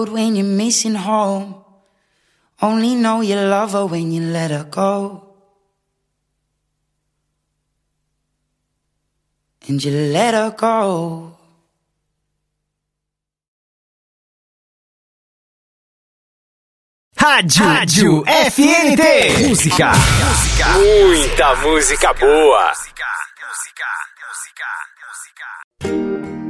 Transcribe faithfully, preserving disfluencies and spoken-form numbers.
When you're missing home, only know you love her when you let her go. And you let her go. Rádio, Rádio F N T. Música. Música. Muita música boa. Música. Música.